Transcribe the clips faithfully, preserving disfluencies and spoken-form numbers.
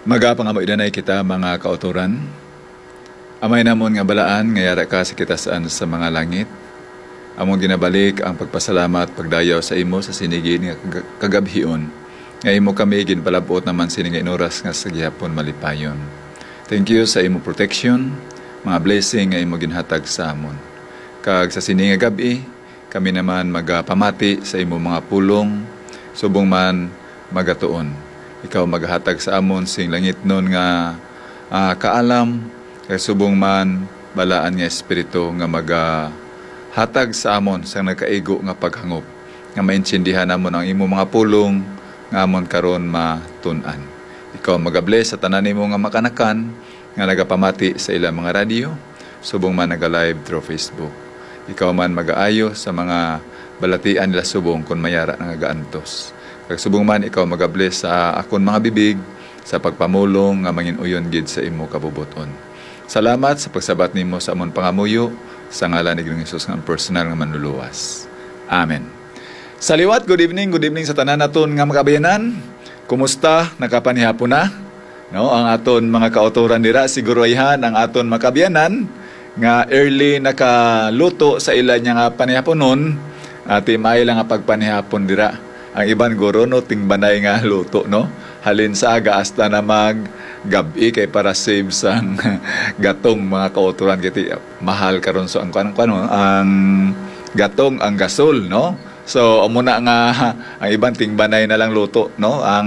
Magapangamoy danay kita mga kauturan. Amay namon nga balaan nga yara ka sa kita saan sa mga langit. Among ginabalik ang pagpasalamat pagdayaw sa imo sa sinigi nga kagabhion. Nga imo kami ginpalabot naman sini nga inoras nga sa gihapon malipayon. Thank you sa imo protection, mga blessing nga imo ginhatag sa amon. Kag sa sini nga gabi, kami naman magapamati sa imo mga pulong, subong man magatuon. Ikaw maghatag sa amon sing langit nun nga uh, kaalam, kay subong man balaan nga espiritu nga maghatag sa amon sa nagkaigo nga paghangop, nga maintindihan namon ang imo mga pulong nga amon karon matun-an. Ikaw magabless sa tanan nimo nga makanakan nga nagapamati sa ilang mga radio, subong man naga-live through Facebook. Ikaw man mag-aayo sa mga balatian nila subong kung mayara nga gaantos. Kag subong man ikaw magabless sa akon mga bibig sa pagpamulong nga manginuyon gid sa imo kabubuton. Salamat sa pagsabat nimo sa amon pangamuyo sa ngalan ni Ginoong Hesus nga personal nga manluluwas. Amen. Sa liwat, good evening, good evening sa tanan naton nga makabayanan. Kumusta? Nakapanihapon na? No, ang aton mga kauturan dira siguro ayhan ang aton makabayanan nga early nakaluto sa ila nya nga panihaponon at may lang nga pagpanihapon dira. Ang iban guro no tingbanay nga luto no. Halin sa aga hasta na mag gabi kay para save sang gatong mga kauturan kiti mahal karon so ang kan ano ang gatong ang gasol no. So amo na nga ang iban tingbanay na lang luto no. Ang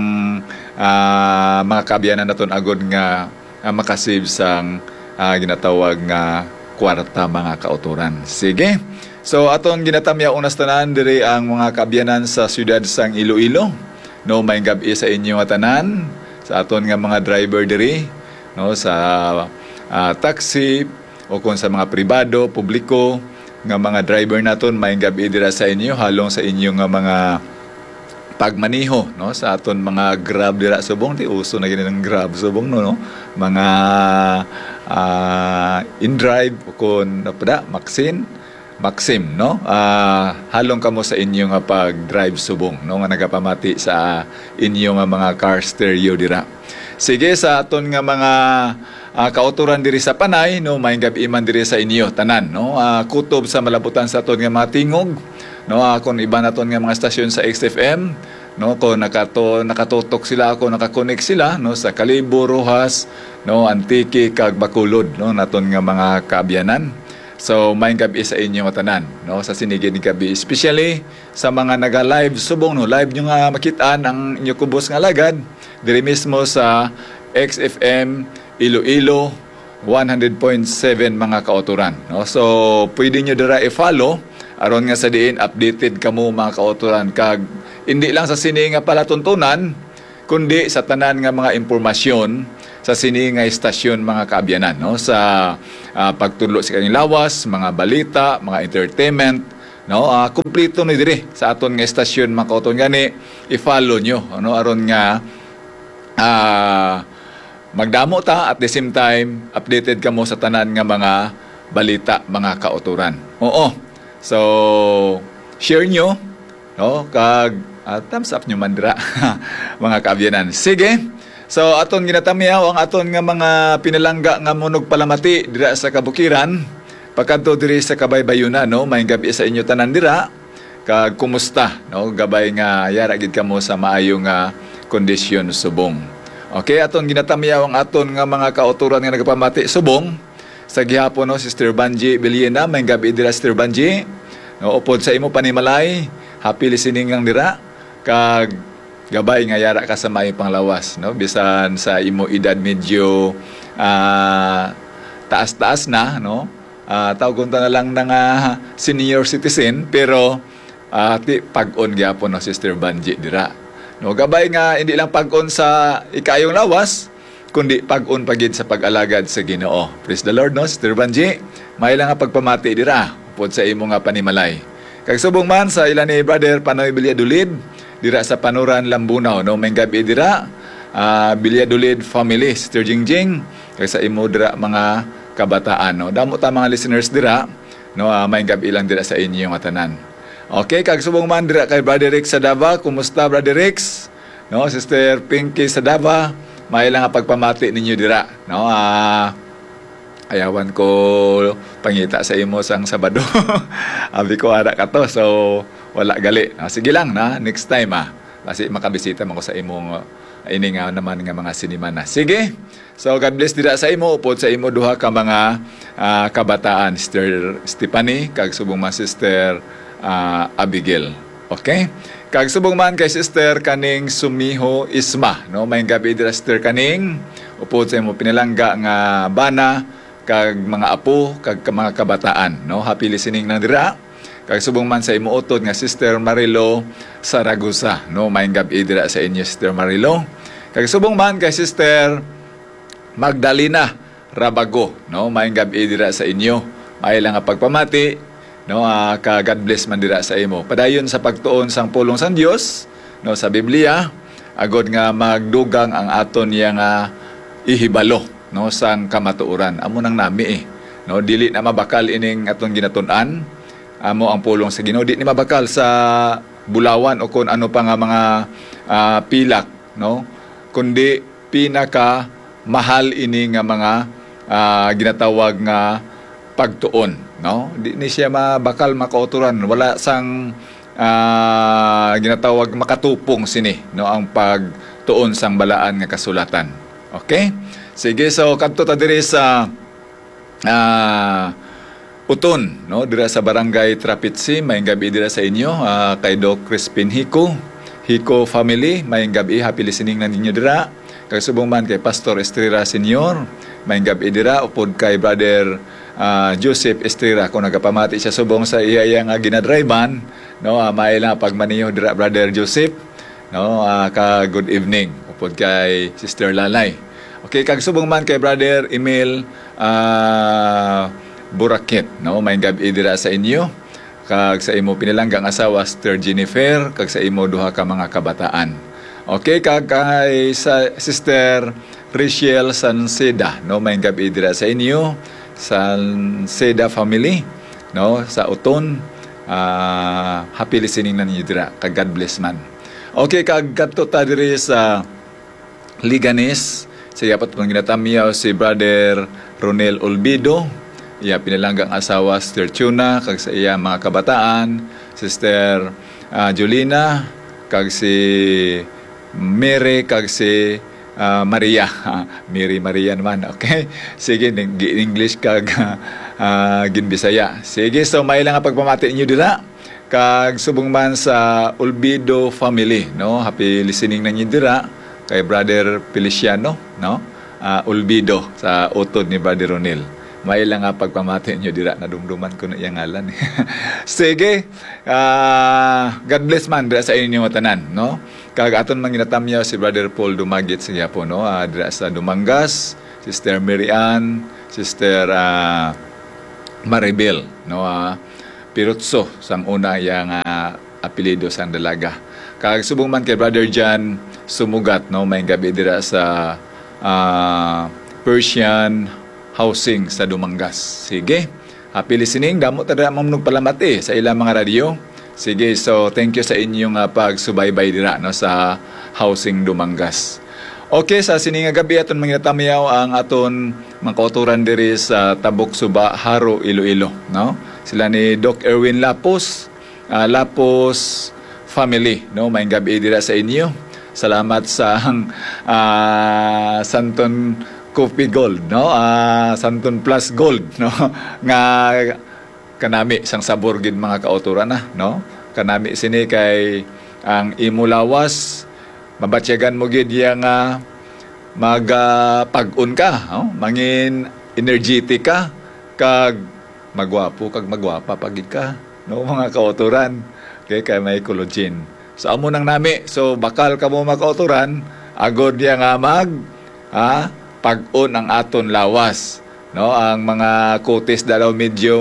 uh, mga kabyanan naton agod nga uh, makasave sang uh, ginatawag nga kwarta mga kauturan. Sige. So aton ginatamya unas tanan diri ang mga kaabyanan sa siyudad sang Iloilo. No, may gabi sa inyo nga tanan, sa aton nga mga driver diri, no, sa uh, taxi o kung sa mga pribado, publiko nga mga driver naton, may gabi dira sa inyo halong sa inyo nga mga pagmaniho, no, sa aton mga Grab dira subong ti uso na gini ng Grab subong no, no? Mga uh, in-drive o kung napada Maxine Maxim, no? Uh, halong kamo sa inyo nga pag-drive subong, no? Nga nagapamati sa inyo nga mga car stereo dira. Sige, sa aton nga mga uh, kauturan diri sa Panay, no? May gabi man diri sa inyo, tanan, no? Uh, kutob sa malabutan sa aton nga mga tingog, no? Uh, kung iba naton nga mga stasyon sa X F M, no? Kung nakato, nakatutok sila, kung nakakonek sila, no? Sa Kalibo, Rojas, no? Antique, kag Bacolod, no? Naton nga mga kaabyanan. So, may gabi sa inyo tanan, no? Sa sinigid ni gabi, especially sa mga naga-live subong, no? Live nyo nga makitaan ang inyo kubos nga lagad, diri mismo sa X F M Iloilo one hundred point seven mga kauturan, no? So, pwede nyo dira i-follow, aron nga sa diin updated kamo mga kauturan, kag hindi lang sa sini nga palatuntunan, kundi sa tanan nga mga impormasyon sa sini nga istasyon mga kaabyanan, no? Sa uh, pagtudlo sa kaning lawas, mga balita, mga entertainment, no? Uh, kumpleto ni diri sa aton nga istasyon mga kauturan gani i-follow nyo, ano, aron nga uh, magdamo ta at the same time updated kamo sa tanan nga mga balita mga kauturan. Oo. So share nyo, no? Kag uh, thumbs up nyo man dira mga kaabyanan. Sige. So aton ginatamiyaw ang aton nga mga pinalangga nga monog palamati dira sa kabukiran, pagkadto diri sa Kabaybayunan, no? May gabi sa inyo tanan dira. Kag kumusta, no? Gabay nga yara gid kamo sa maayo nga kondisyon subong. Okay, aton ginatamiyaw ang aton nga mga kauturan nga nagapamati subong sa gihapon, no? Sister Banji Beliena, may gabi dira Sister Banji. No, upod sa imo panimalay, happy listening ang dira. Kag gabay nga yara ka sa may panglawas, no? Bisan sa imo edad medyo uh, taas-taas na, no? Uh, tawgon ta na lang na nga senior citizen, pero uh, ti pag-on gyapon no Sister Banji dira. No, gabay nga hindi lang pag-on sa ikayong lawas, kundi pag-on pagid sa pag-alagad sa Ginoo. Praise the Lord, no Sister Banji. May lang nga pagpamati dira upod sa imo nga panimalay. Kag subong man sa ilan ni Brother Panoy Bilyadulid dira sa Panuran Lambunaw, no? May gabi dira uh, Bilyadulid family, Sister Jingjing, kag sa imo dira mga kabataan, no? Damo ta mga listeners dira, no? Uh, may gabi lang dira sa inyo nga tanan. Okay, kag subong man dira kay Brother Rex sa Dava. Kumusta Brother Rex? No, Sister Pinky sa Dava. may lang nga pagpamati ninyo dira, no? Ah, ayawan ko pangita sa imo sang Sabado. Abi ko ara ka to, so wala gali. Ah, sige lang na, next time ah. Kasi makabisita man ko sa imong uh, ini nga naman nga mga sinima na. Sige. So God bless dira sa imo upod sa imo duha ka mga uh, kabataan, Sister Stephanie kag subong man Sister uh, Abigail. Okay? Kag subong man kay Sister kaning Sumiho Isma, no? May gabi dira Sister kaning upod sa imo pinalangga nga bana kag mga apo kag mga kabataan, no? Happy listening na dira. Kag subong man sa imo utod nga Sister Marilo Saragusa, no? May gabi dira sa inyo Sister Marilo. Kag subong man kay Sister Magdalena Rabago, no? May gabi dira sa inyo. May lang nga pagpamati, no? Uh, ka God bless man dira sa imo. Padayon sa pagtuon sang pulong sang Dios, no, sa Biblia, agod nga magdugang ang aton yang uh, ihibalo, no, sang kamatuoran. Amo nang nami eh, no? Dili na mabakal ining aton ginatun-an. Amo ang pulong sa Ginoo, di ni mabakal sa bulawan o kung ano pa nga mga uh, pilak, no? Kundi pinaka mahal ini nga mga uh, ginatawag nga pagtuon, no? Di ni siya mabakal makauturan, wala sang uh, ginatawag makatupong sini, no, ang pagtuon sang balaan nga kasulatan. Okay? Sige, so kadto ta diri sa uh, Uton, no, dira sa Barangay Trapitsi, may gabi dira sa inyo, uh, kay Doc Crispin Hiko, Hiko family, may gabi, happy listening na ninyo dira. Kay subong man kay Pastor Estrera Senior, may gabi dira, upod kay Brother uh, Joseph Estrera, kung nagapamati siya subong sa iya nga ginadrivean, no, uh, may lang pagmaniyo dira, Brother Joseph, no, uh, ka good evening, upod kay Sister Lalay. Okay, kag subong man kay Brother Emil, ah, uh, Burakit, no, may gabi dira sa inyo kag sa imo pinilanggang asawa Sister Jennifer kag sa imo duha ka mga kabataan. Okay, kag kay sa Sister Rachel Sanseda, no, may gabi dira sa inyo Sanseda family, no, sa Uton. Uh, happy listening na ninyo dira kag God bless man. Okay, kag kadto ta diri sa Liganes, siya pat pang ginatamiyaw si Brother Ronel Olbido. Iya pinilanggang asawa Sister Tuna kag sa iya mga kabataan, Sister uh, Julina kag si Mary kag si uh, Maria. Mary Maria naman, okay? Sige, English kag uh, ginbisaya. Sige, so may lang nga pagpamati niyo dira kag subong man sa Olbido family, no? Happy listening na niyo dira kay Brother Feliciano, no? Uh, Olbido sa utod ni Brother Ronel. May lang nga pagpamati nyo dira, nadumduman ko na iyang ngalan. Sige, uh, God bless man dira sa inyo matanan, no? Kag aton man ginatamyaw si Brother Paul Dumagit sa Yapo, no? Uh, dira sa Dumangas, Sister Mary Ann, Sister uh, Maribel, no? Uh, Pirutso, sang una yang uh, apelido sang dalaga. Kag subong man kay Brother John Sumugat, no? May gabi dira sa uh, Persian Housing sa Dumangas. Sige. Happy listening. Damo tada mamnog palamati sa ilang mga radio. Sige. So, thank you sa inyong uh, pagsubaybay dira, no, sa Housing Dumangas. Okay, sa sininga gabi aton manginatamiyaw ang aton mangkauturan diri sa Tabok Suba, Haro, Iloilo, no? Sila ni Doc Erwin Lapos, uh, Lapos family, no? May gabi dira sa inyo. Salamat sa uh, Santon Coffee Gold, no? Uh, Santon Plus Gold, no? Nga kanami sang sabor gid mga kauturan na, no? Kanami sini kay ang imulawas mabatyagan mo gid yang uh, magapag-un ka, no? Mangin energetic ka kag magwapo kag magwapa pagid ka, no, mga kauturan. Okay, kay may collagen. So amo nang nami, so bakal ka mo makauturan agod yang uh, mag ha pag-on ang aton lawas, no? Ang mga kutis daw medyo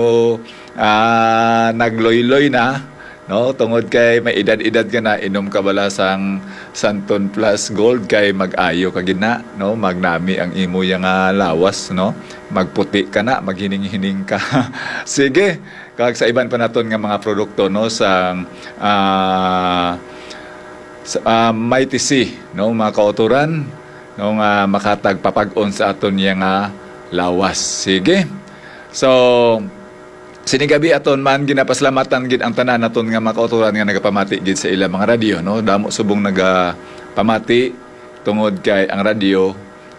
uh, nagloy-loy na, no? Tungod kay may edad-edad ka na, inom ka bala sang Santon Plus Gold kay mag-ayo ka gina, no? Magnami ang imo yang uh, lawas, no? Magputi ka na, maghining-hining ka. Sige, kag sa iban pa naton nga mga produkto, no, sang uh, uh, Mighty C, no, mga kauturan. no nga makatag papag-on sa aton yang nga lawas. Sige. So sinigabi aton man ginapaslamatan gid ang tanan naton nga mga kauturan nga nagapamati gid sa ilang mga radyo, no? Damo subong nagapamati tungod kay ang radyo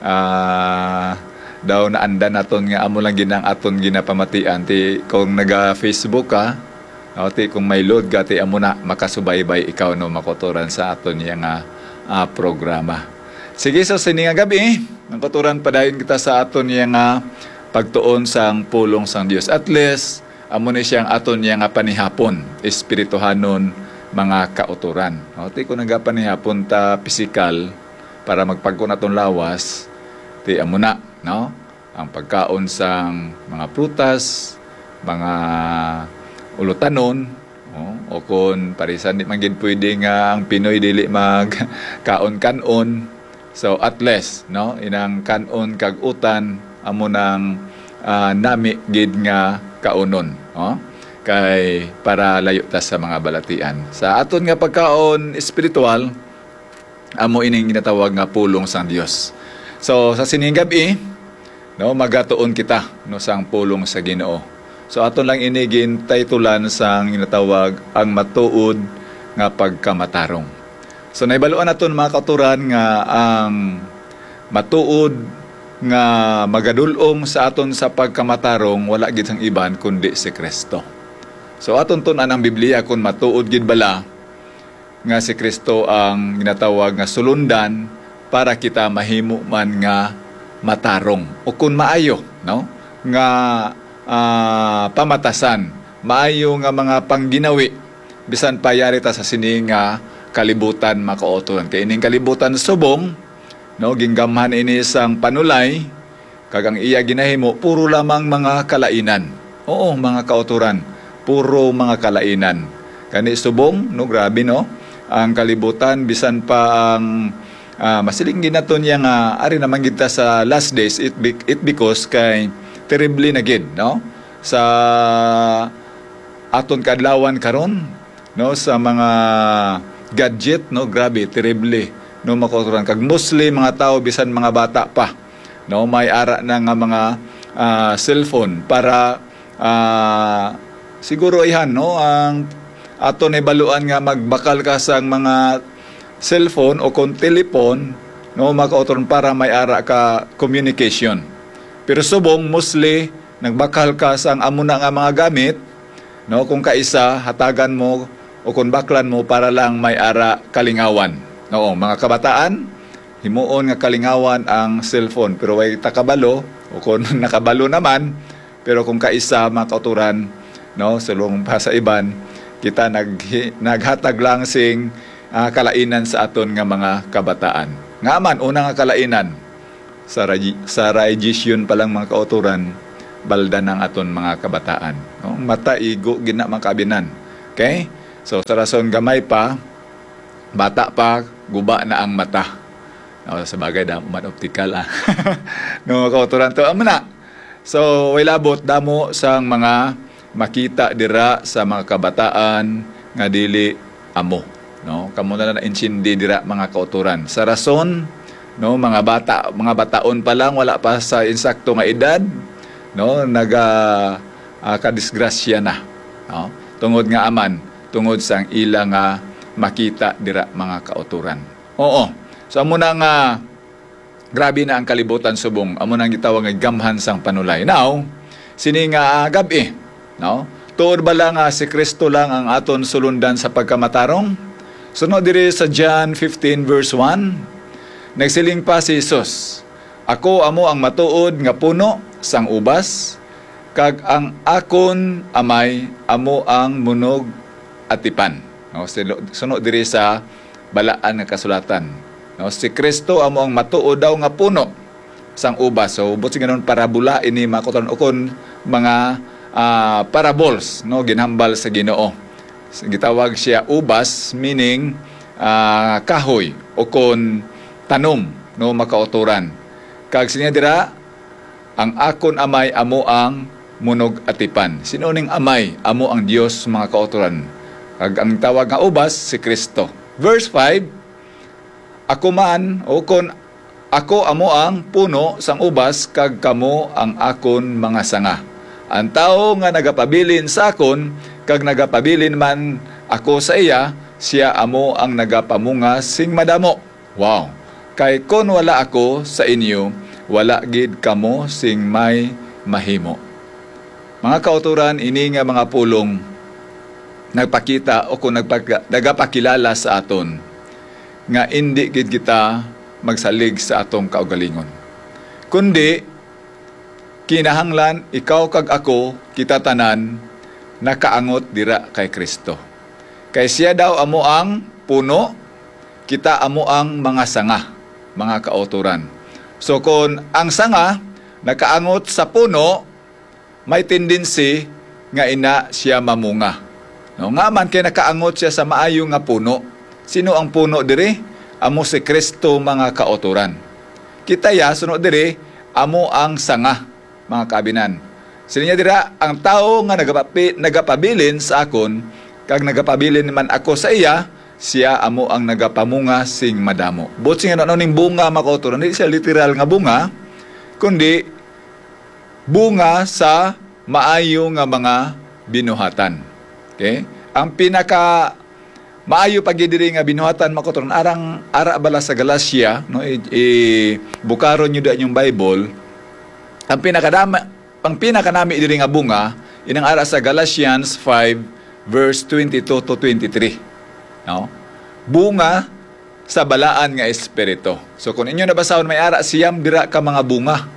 ah uh, daw naanda naton nga amo lang ginang aton ginapamatian ti kung naga Facebook ka o ti kung may load ka ti amo na makasubaybay ikaw no makotoran sa aton yang nga uh, programa. Sige, so sini nga gabi ang kotoran padayon kita sa aton yang nga pagtuon sang pulong sang Dios. At least amo ni siyang aton yang nga panihapon espirituhanon mga kauturan. O ti kung naga panihapon ta physical para magpagkon aton lawas ti amo na, no? Ang pagkaon sang mga prutas, mga ulutanon, o, o kung parisan di man gid pwede nga ang Pinoy dili mag kaon-kanon. So at least, no, inang kanon kag utan amo nang uh, nami gid nga kaunon, no? Kay para layo ta sa mga balatian. Sa aton nga pagkaon espiritual amo ining ginatawag nga pulong sang Dios. So sa sining gabi, no, magatuon kita no sang pulong sa Ginoo. So aton lang inigin titulan sang ginatawag ang matuod nga pagkamatarong. So naibaluan naton mga kauturan nga ang matuod nga magadulong sa aton sa pagkamatarong wala gid sang iban kundi si Kristo. So aton tun-an ang Biblia kung matuod gid bala nga si Kristo ang ginatawag nga sulundan para kita mahimo man nga matarong o kung maayo, no, nga uh, pamatasan, maayo nga mga pangginawi bisan payari ta sa sini nga kalibutan makauturan. Kay ining kalibutan subong, no, ginggamhan ini sang panulay kag ang iya ginahimo puro lamang mga kalainan. Oo, mga kauturan, puro mga kalainan. Kani subong, no, grabe, no, ang kalibutan bisan pa ang Uh, masiling ginaton niya nga ari naman kita sa last days it, be, it because kay terribly na gid, no, sa aton kadlawan karon, no, sa mga gadget, no, grabe terribly, no, makoturan kag mostly mga tao bisan mga bata pa, no, may ara na nga mga uh, cellphone para uh, siguro ihan, no, ang aton ibaluan nga magbakal ka sang mga cellphone o kung telepon, no, makauturan para may ara ka communication. Pero subong mostly nagbakal ka sang amo na nga mga gamit, no, kung kaisa hatagan mo o kung baklan mo para lang may ara kalingawan. No, mga kabataan himuon nga kalingawan ang cellphone pero way takabalo o kung nakabalo naman pero kung kaisa makauturan, no, sulong pa sa iban kita nag naghatag lang sing Uh, kalainan sa aton nga mga kabataan. Nga man, una nga kalainan, sa, sa radiation pa lang mga kauturan, balda ng aton mga kabataan. No? Mata, igo, gina, makabinan. Okay? So, sa rason gamay pa, bata pa, guba na ang mata. No, sa bagay, damo man optical, ah. No, mga kauturan to, amo na. So, way labot, damo sang mga makita dira sa mga kabataan nga dili amo. No, kamo na na-intindi dira mga kauturan. Sa rason, no, mga bata, mga bataon pa lang wala pa sa insakto nga edad, no, naga uh, kadisgrasya na, no, tungod nga aman, tungod sang ila nga makita dira mga kauturan. Oo. So amo na nga grabe na ang kalibutan subong, amo nang gitawag nga gamhan sang panulay. Now, sini nga uh, gabi, no, tuod ba lang uh, si Kristo lang ang aton sulundan sa pagkamatarong? Sunod diri sa John fifteen verse one, nagsiling pa si Jesus, ako amo ang matuod nga puno sang ubas, kag ang akon amay amo ang munog atipan. No, sunod diri sa balaan nga kasulatan. No, si Kristo amo ang matuod daw nga puno sang ubas. So buti ganon parabola ini makuton ukon mga uh, parables, no, ginhambal sa Ginoo. Gitawag siya ubas, meaning uh, kahoy o kon tanom, no, makauturan. Kag sinya dira ang akon amay amo ang munog atipan. Sino ning amay? Amo ang Dios, mga kauturan. Kag ang tawag nga ubas si Kristo. Verse five, ako man o kon Ako amo ang puno sang ubas, kag kamo ang akon mga sanga. Ang tao nga nagapabilin sa akon, kag nagapabilin man ako sa iya, siya amo ang nagapamunga sing madamo. Wow! Kay kon wala ako sa inyo, wala gid kamo sing may mahimo. Mga kauturan, ini nga mga pulong nagpakita o kung nagpaka, nagapakilala sa aton nga hindi gid kita magsalig sa atong kaugalingon. Kundi, kinahanglan, ikaw kag ako, kita tanan, nakaangot dira kay Kristo. Kay siya daw amo ang puno, kita amo ang mga sanga, mga kauturan. So kung ang sanga, nakaangot sa puno, may tendency nga ina siya mamunga. No, nga man kay nakaangot siya sa maayo nga puno. Sino ang puno diri? Amo si Kristo, mga kauturan. Kita ya, sunod diri, amo ang sanga, mga kaabinan. Sininya dira, ang tao nga nagapapi, nagapabilin sa akon, kag nagapabilin man ako sa iya, siya amo ang nagapamunga sing madamo. Bot sing ano ning bunga, mga kauturan, hindi siya literal nga bunga, kundi bunga sa maayo nga mga binuhatan. Okay? Ang pinaka maayo pagidiri nga binuhatan, makotron arang ara bala sa Galacia, no, i, i bukaron niyo da yung Bible. Ang pinakadama ang pinakanami diri nga bunga inang ara sa Galatians five verse twenty-two to twenty-three. No? Bunga sa balaan nga espiritu. So kung inyo nabasahon, may ara siyam dira ka mga bunga.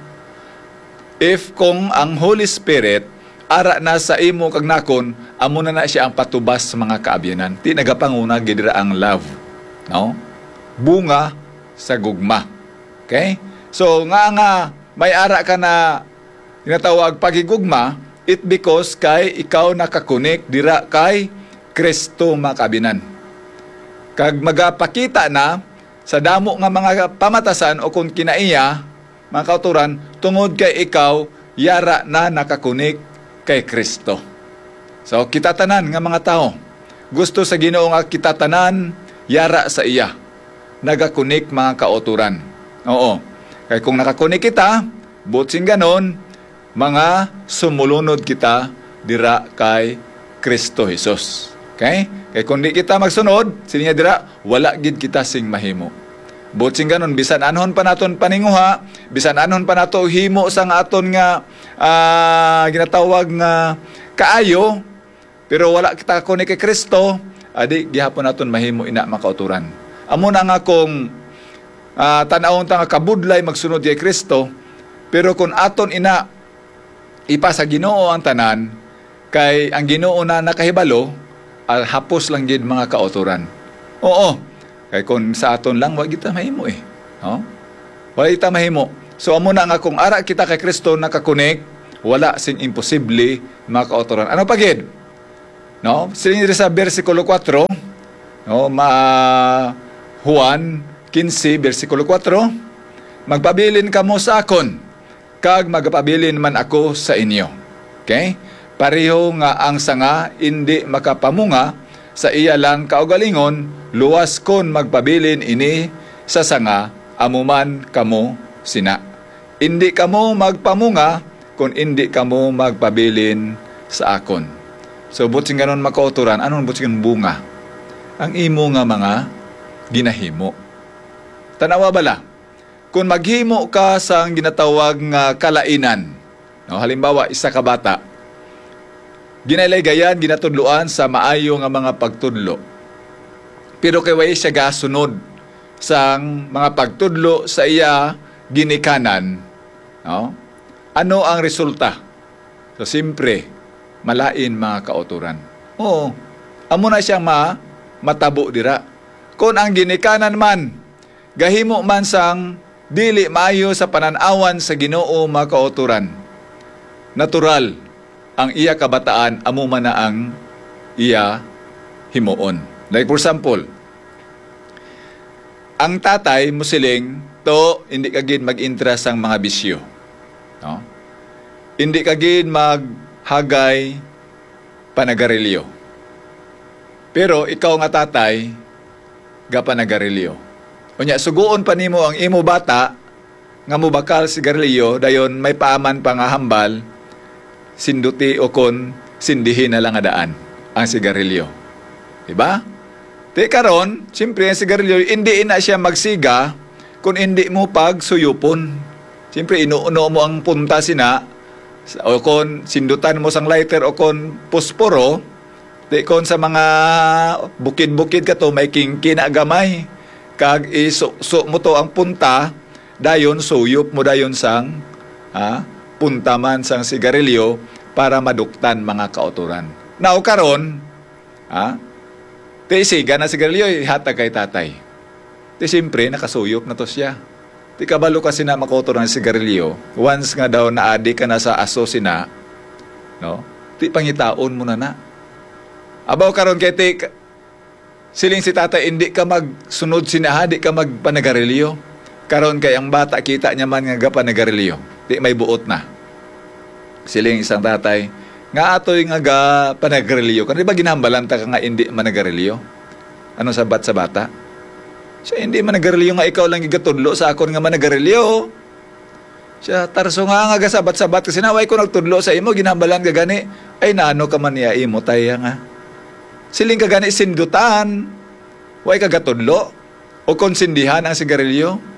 If kung ang Holy Spirit ara na sa imo kag nakon, amo na na siya ang patubas sa mga kaabyanan. Ti nagapanguna gidira ang love, no? Bunga sa gugma. Okay? So nga nga may ara ka na ginatawag pagigugma, it because kay ikaw nakakunik dira kay Kristo, mga kaabyanan. Kag magapakita na sa damo nga mga pamatasan o kung kinaiya, mga kauturan, tungod kay ikaw yara na nakakunik kay Kristo. So, kita tanan nga mga tao, gusto sa Ginoo nga kita tanan, yara sa iya. Nagakunik, mga kauturan. Oo. Kaya kung nakakunik kita, butsing ganon, mga sumulunod kita dira kay Kristo Jesus. Okay? Kaya kung di kita magsunod, sininya dira, wala gid kita sing mahimo. Butsing ganon, bisan anhon pa naton paninguha, bisan anhon pa nato himo sa nga aton nga uh, ginatawag nga kaayo, pero wala kita kunik kay Kristo, adi gihapon naton mahimo ina makauturan. Amo na nga kung uh, tan-awon ta nga kabudlay magsunod kay Kristo, pero kung aton ina ipa sa Ginoo ang tanan, kay ang Ginoo na nakahibalo, al hapos lang gid mga kauturan. Oo. Kaya kung sa aton lang, wag kita mahimo eh. No? Wag kita mahimo. So, amo na nga kung ara kita kay Kristo nakakunik, wala sing imposible mga kauturan. Ano pagid? No? Siling sa versikulo four, no? Ma Juan fifteen, versikulo four, magpabilin kamo sa akon, kag magpabilin man ako sa inyo. Okay? Pareho nga ang sanga, hindi makapamunga, sa iya lang kaugalingon, luwas kon magpabilin ini sa sanga, amuman kamo sina. Hindi kamo magpamunga, kung hindi kamo magpabilin sa akon. So, butsing ganon makauturan, anong butsing bunga? Ang imo nga mga ginahimo. Tanawa bala, kung maghimo ka sa ginatawag nga kalainan, no, halimbawa, isa ka bata, ginailaygayan, ginatudloan sa maayo nga mga pagtudlo. Pero kay way siya gasunod sang mga pagtudlo sa iya ginikanan, no? Ano ang resulta? So, simpre, malain mga kauturan. Oo, amo na siyang ma, matabo dira. Kung ang ginikanan man, gahimo man sang dili maayo sa pananawan sa Ginoo, mga kauturan, natural, ang iya kabataan, amo man na ang iya himuon. Like for example, ang tatay musiling to hindi kagid mag-interest ang mga bisyo. No? Hindi kagid maghagay panagarilyo. Pero ikaw nga tatay, ga panagarilyo. Unya, suguon pa nimo ang imo bata nga mubakal sigarilyo dayon may paaman pa nga hambal sinduti o kon sindihin na lang nga daan ang sigarilyo. Diba? Di karon, siyempre ang sigarilyo hindi na siya magsiga kung hindi mo pagsuyupon. Siyempre inuuno mo ang punta sina o kon sindutan mo sang lighter o kon posporo. Di kon sa mga bukid-bukid ka to may kingkin na gamay kag iso mo to ang punta dayon suyop mo dayon sang ha, punta man sang sigarilyo para maduktan mga kauturan. Now karon, ha, ti siga na sigarilyo ihatag kay tatay. Ti siyempre nakasuyop na to siya. Ti kabalo kasi na makauturan ng sigarilyo, once nga daw naadi ka na sa aso sina, no? Ti pangitaon mo na na. Abaw karon kay ti siling si tatay hindi ka magsunod sinaha, di ka magpanagarilyo. Karon kay ang bata kita niya man nga gapanagarilyo. Di may buot na. Siling isang tatay, nga atoy nga ga panagarilyo. Kan di ba ginambalan ta ka nga hindi managarilyo? Ano sabat sa bata? Siya hindi managarilyo nga ikaw lang igatudlo sa akon nga managarilyo. Siya tarso nga nga gasabat-sabat kasi naway ko nagtudlo sa imo ginambalan ka gani. Ay naano ka man niya imo taya nga. Siling ka gani sindutan. Way ka gatudlo o konsindihan ang sigarilyo.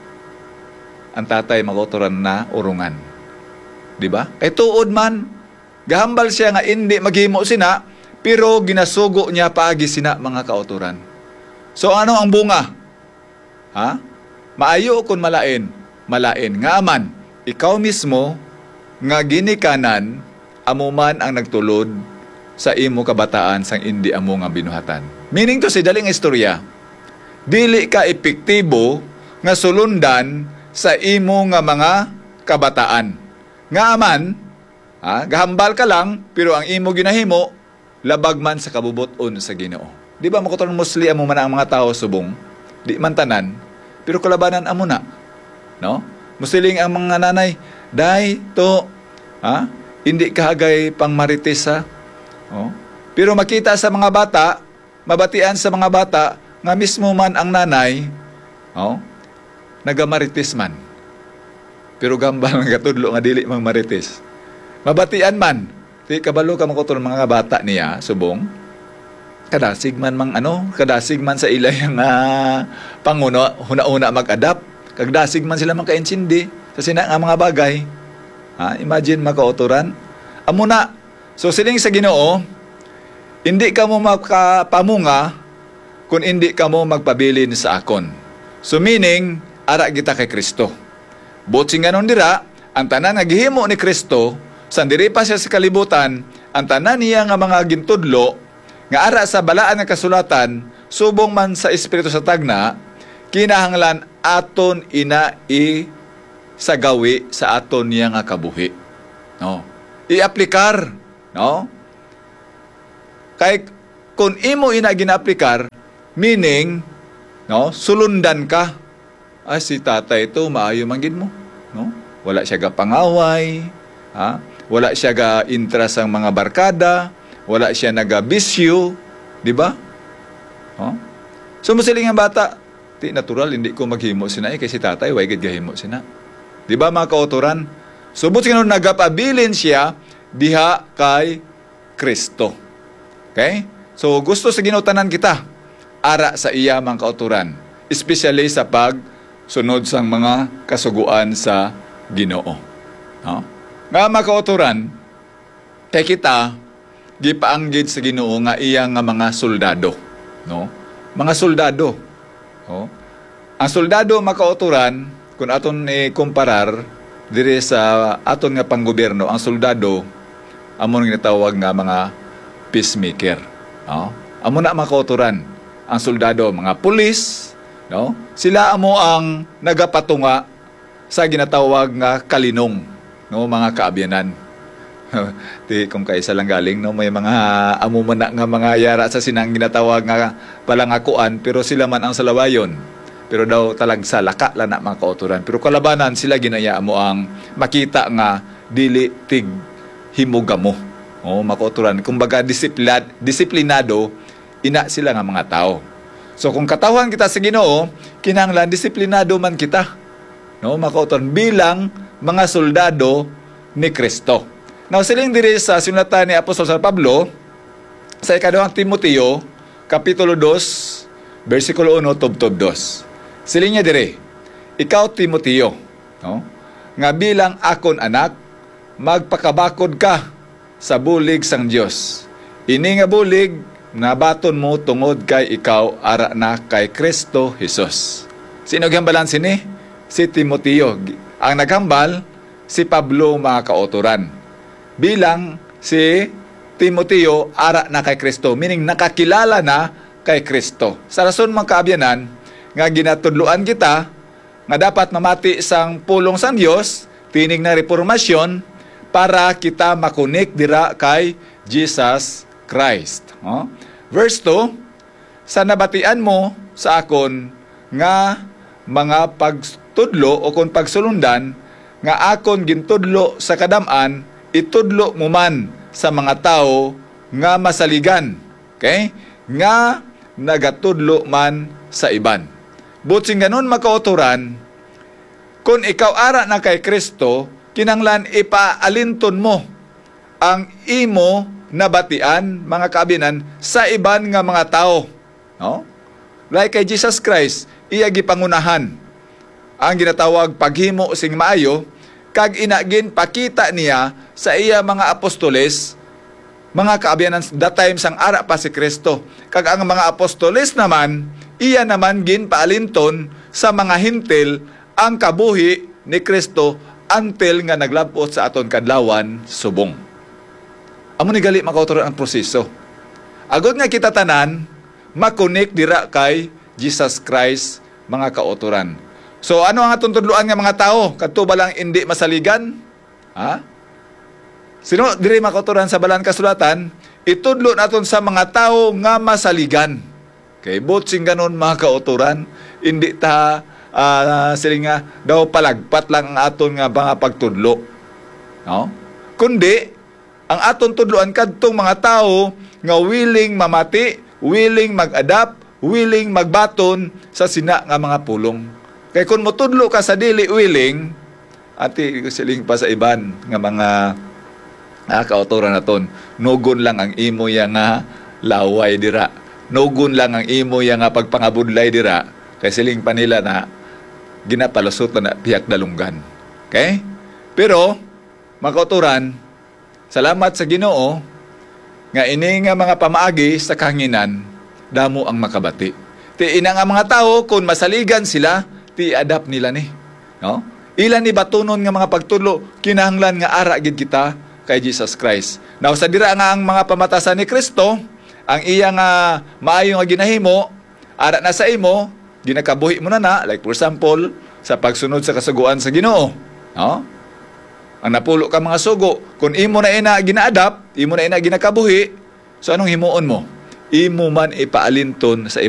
Ang tatay makotoran na urungan. Di ba? Kay tuod man, gahambal siya nga hindi maghimo sina, pero ginasugo niya paagi sina mga kauturan. So ano ang bunga? Ha? Maayo kung malain, malain. Nga aman, ikaw mismo, nga ginikanan, amo man ang nagtulod sa imo kabataan sang hindi amo nga binuhatan. Meaning to si daling istorya, dili ka epektibo nga sulundan sa imo nga mga kabataan. Nga aman, ha, gahambal ka lang, pero ang imo ginahimo, labag man sa kabubuton sa Ginoo. Di ba makuton mostly amo man ang mga tao subong? Di man tanan, pero kalabanan amo na. No? Musiling ang mga nanay, day to, ha, hindi kahagay pang marites ha. Oh. Pero makita sa mga bata, mabatian sa mga bata, nga mismo man ang nanay, oh, nagamarites man. Pero gambal nga katudlo nga dili mang marites. Mabatian man. Di kabalo ka makutol mga bata niya subong. Kadasig man mang ano, kadasig man sa ilay nga uh, panguno huna-una mag-adapt. Kagdasig man sila makaintindi sa sina nga mga bagay. Ha, imagine makauturan. Amo na. So siling sa Ginoo, hindi ka mo makapamunga kung hindi ka mo magpabilin sa akon. So meaning ara kita kay Kristo. Botsin nga nun dira, ang tanan nga gihimo ni Kristo, sandiri pa siya sa kalibutan, ang tanan niya nga mga gintudlo, nga ara sa balaan nga kasulatan, subong man sa Espiritu sa tagna, kinahanglan aton ina i sa gawi sa aton niya nga kabuhi. No? I-aplikar. No? Kay kung imo ina gina-aplikar, meaning, no, sulundan ka. Ah, si tatay ito, maayo manggid mo. No? Wala siya ga pangaway, ha? Wala siya ga interest ang mga barkada, wala siya naga-bisyo, di ba? Oh? So, musiling ang bata, ti natural, hindi ko maghimo sina, eh, kasi tatay, way gid gahimo sina. Di ba, mga kauturan? So, buti nga nagapabilin siya, diha kay Kristo. Okay? So, gusto sa ginutanan kita, ara sa iya mga kauturan, especially sa pag sunod sang mga kasuguan sa Ginoo. No? Nga mga kauturan, kay kita, gipaanggid sa Ginoo nga iya nga mga soldado. No? Mga soldado. No? Ang soldado, mga kauturan, kung aton i-comparar, diri sa aton nga panggobyerno, ang soldado, amon nga tawag nga mga peacemaker. No? Amo na mga kauturan. Ang soldado, mga pulis, no? Sila amo ang nagapatunga sa ginatawag nga kalinong, no, mga kaabyanan. Ti kung kaisa lang galing, no, may mga amo man na nga mga yara sa sinang ginatawag nga palangakuan, pero sila man ang salawayon. Pero daw talag sa laka la na mga kauturan. Pero kalabanan sila ginaya mo ang makita nga dili tig himugamo. O mga kauturan, kumbaga disiplinado, disiplinado ina sila nga mga tao. So kung katawan kita sa Ginoo, kinahanglan disiplinado man kita. no, mga kauturan bilang mga soldado ni Kristo. Now, siling diri sa sinulatan ni Apostol San Pablo sa ikaduhang Timoteo, Kapitulo two, versikulo one, tubtob two. Siling niya diri, ikaw Timoteo, no, nga bilang akon anak, magpakabakod ka sa bulig sang Dios. Ini nga bulig, nabaton mo tungod kay ikaw ara na kay Kristo Jesus. Sino gambalan sini? Si Timoteo. Ang naghambal, si Pablo, mga kauturan. Bilang si Timoteo ara na kay Kristo, meaning nakakilala na kay Kristo. Sa rason mga kaabyanan, nga ginatudluan kita, nga dapat mamati sang pulong sang Dios, tinig na reformasyon, para kita makunik dira kay Jesus Christ. Oh? Verse two, sa nabatian mo sa akon nga mga pagtudlo o kung pagsulundan, nga akon gintudlo sa kadam-an, itudlo mo man sa mga tao nga masaligan. Okay? Nga nagatudlo man sa iban. Butsing ganun makauturan, kung ikaw ara na kay Kristo, kinanglan ipaalinton mo ang imo nabatian, mga kaabinan, sa iban nga mga tao. No? Like kay Jesus Christ, iya gipangunahan ang ginatawag paghimo sing maayo, kag inagin pakita niya sa iya mga apostoles, mga kaabianan, that time sang ara pa si Kristo. Kag ang mga apostoles naman, iya naman gin paalinton sa mga hintil ang kabuhi ni Kristo until nga naglabot sa aton kadlawan subong. Amo ni gali makauturan ang proseso. Agod nga kita tanan, makunik dira kay Jesus Christ, mga kauturan. So ano ang atong tudloan nga mga tao? Kadto ba lang hindi masaligan? Ha? Sino diri makauturan sa balan kasulatan? Itudlo naton sa mga tao nga masaligan. Kay botsing ganon mga kauturan, hindi ta uh, siling nga daw palagpat lang ang aton nga mga pagtudlo. No? Kundi ang aton tudloan kadtong mga tao nga willing mamati, willing mag-adapt, willing magbaton sa sina nga mga pulong. Kay kung motudlo ka sa dili willing, ati siling pa sa iban nga mga ah, kauturan naton, nugon lang ang imo ya nga laway dira. Nugon lang ang imo ya nga pagpangabudlay dira. Kay siling pa nila na ginapalusot na piyak dalunggan. Okay? Pero mga kauturan, salamat sa Ginoo nga ini nga mga pamaagi sa kahanginan, damo ang makabati. Ti ina nga mga tao, kung masaligan sila, ti adapt nila ni. No? Ilan ni batunon nga mga pagtudlo, kinahanglan nga ara gid kita kay Jesus Christ. Now, sa dira nga ang mga pamatasan ni Kristo, ang iya nga maayo nga ginahimo, ara na sa imo, ginakabuhi mo na na, like for example, sa pagsunod sa kasuguan sa Ginoo. No? Ang napulo ka mga sugo, kung imo na ina gina-adapt, imo na ina ginakabuhi, so anong himuon mo? Imo man ipaalinton sa